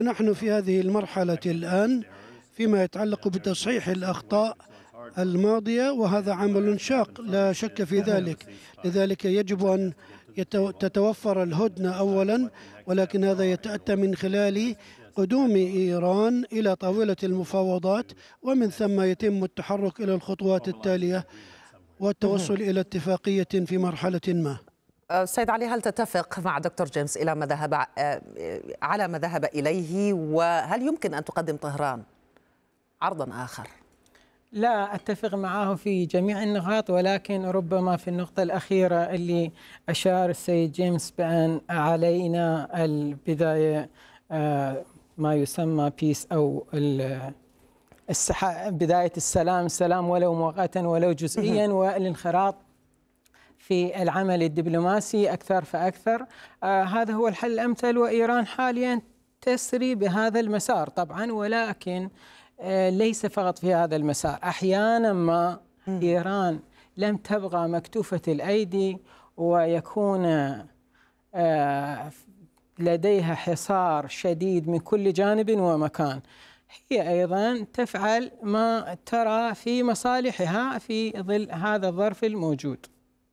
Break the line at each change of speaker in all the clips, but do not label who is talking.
نحن في هذه المرحلة الآن فيما يتعلق بتصحيح الأخطاء الماضية، وهذا عمل شاق لا شك في ذلك. لذلك يجب أن تتوفر الهدنة أولا، ولكن هذا يتأتى من خلال قدوم إيران إلى طاولة المفاوضات، ومن ثم يتم التحرك إلى الخطوات التالية والتوصل إلى اتفاقية في مرحلة ما.
سيد علي، هل تتفق مع دكتور جيمس على ما ذهب إليه، وهل يمكن أن تقدم طهران عرضا آخر؟
لا أتفق معه في جميع النقاط، ولكن ربما في النقطة الأخيرة اللي أشار السيد جيمس بأن علينا البداية ما يسمى بيس أو بداية السلام ولو مؤقتا ولو جزئيا، والانخراط في العمل الدبلوماسي أكثر فأكثر. هذا هو الحل الأمثل، وإيران حاليا تسري بهذا المسار طبعا، ولكن ليس فقط في هذا المسار. أحيانا ما إيران لم تبقى مكتوفة الأيدي ويكون لديها حصار شديد من كل جانب ومكان، هي أيضا تفعل ما ترى في مصالحها في ظل هذا الظرف الموجود.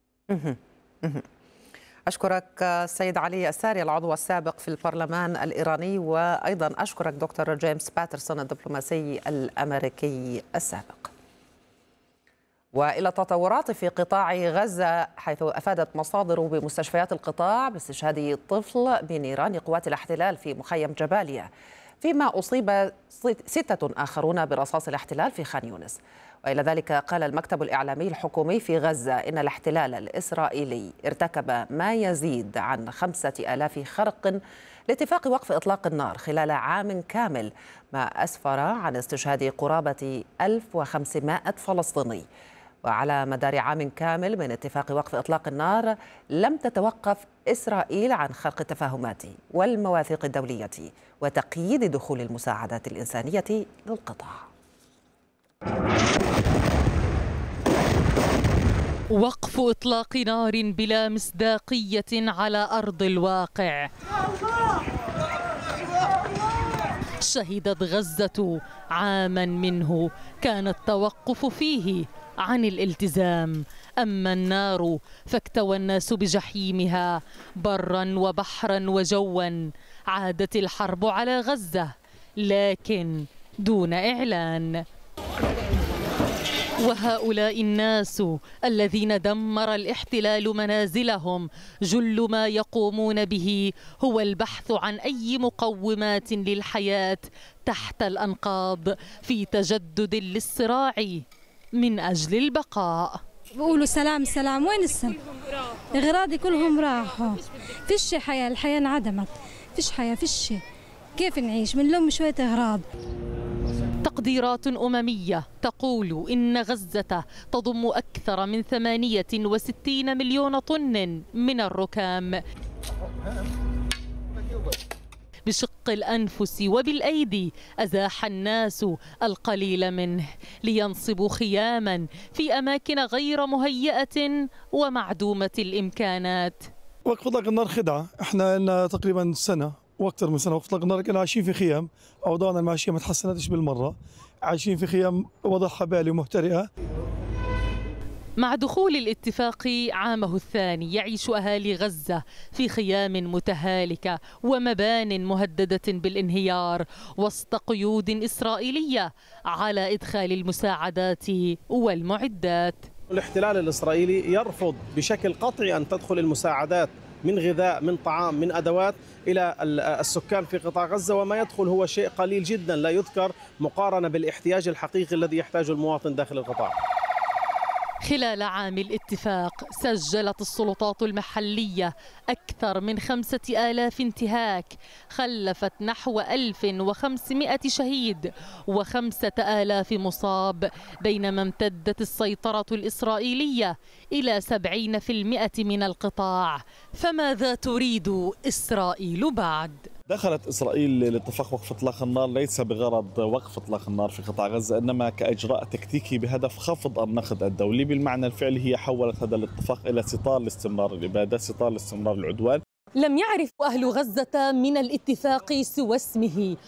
أشكرك سيد علي الساري العضو السابق في البرلمان الإيراني، وأيضا أشكرك دكتور جيمس باترسون الدبلوماسي الأمريكي السابق. وإلى التطورات في قطاع غزة، حيث أفادت مصادر بمستشفيات القطاع باستشهاد طفل بنيران قوات الاحتلال في مخيم جباليا، فيما أصيب 6 آخرون برصاص الاحتلال في خان يونس. وإلى ذلك قال المكتب الإعلامي الحكومي في غزة إن الاحتلال الإسرائيلي ارتكب ما يزيد عن 5000 خرق لاتفاق وقف إطلاق النار خلال عام كامل، ما أسفر عن استشهاد قرابة 1500 فلسطيني. وعلى مدار عام كامل من اتفاق وقف إطلاق النار لم تتوقف إسرائيل عن خرق التفاهمات والمواثيق الدولية وتقييد دخول المساعدات الإنسانية للقطاع.
وقف إطلاق نار بلا مصداقية على أرض الواقع. شهدت غزة عاما منه كان التوقف فيه عن الالتزام، أما النار فاكتوى الناس بجحيمها برا وبحرا وجوا. عادت الحرب على غزة لكن دون إعلان. وهؤلاء الناس الذين دمر الاحتلال منازلهم جل ما يقومون به هو البحث عن أي مقومات للحياة تحت الأنقاض في تجدد للصراع من أجل البقاء.
بيقولوا سلام سلام، وين السلام؟ أغراضي كلهم راحوا، فيش حياة، الحياة انعدمت، فيش حياة، فيش. كيف نعيش من لهم شوية أغراض؟
تقديرات أممية تقول إن غزة تضم أكثر من 68 مليون طن من الركام. بشق الأنفس وبالأيدي أزاح الناس القليل منه لينصبوا خياما في أماكن غير مهيئة ومعدومة الإمكانات.
وقف إطلاق النار خدعة، احنا لنا تقريبا سنة واكثر من سنه وقف اطلاق النار كنا عايشين في خيام، اوضاعنا المعيشيه ما تحسنتش بالمره، عايشين في خيام وضعها بالي ومهترئه.
مع دخول الاتفاق عامه الثاني يعيش أهالي غزة في خيام متهالكة ومبان مهددة بالانهيار وسط قيود إسرائيلية على إدخال المساعدات والمعدات.
الاحتلال الإسرائيلي يرفض بشكل قطعي أن تدخل المساعدات من غذاء، من طعام، من أدوات إلى السكان في قطاع غزة، وما يدخل هو شيء قليل جدا لا يذكر مقارنة بالاحتياج الحقيقي الذي يحتاجه المواطن داخل القطاع.
خلال عام الاتفاق سجلت السلطات المحلية أكثر من 5000 انتهاك خلفت نحو 1500 شهيد و5000 مصاب، بينما امتدت السيطرة الإسرائيلية إلى 70% من القطاع. فماذا تريد إسرائيل بعد؟
دخلت إسرائيل لاتفاق وقف إطلاق النار ليس بغرض وقف إطلاق النار في قطاع غزة، إنما كإجراء تكتيكي بهدف خفض النقد الدولي. بالمعنى الفعلي هي حولت هذا الاتفاق إلى ستار لاستمرار الإبادة، ستار لاستمرار العدوان.
لم يعرف أهل غزة من الاتفاق سوى اسمه،